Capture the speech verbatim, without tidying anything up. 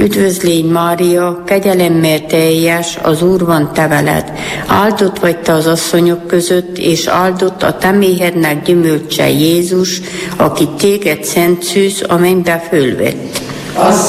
Üdvözlégy Mária, kegyelemmel teljes, az Úr van te veled. Áldott vagy te az asszonyok között, és áldott a te méhednek gyümölcse Jézus, aki téged szent szűz, a mennybe fölvett.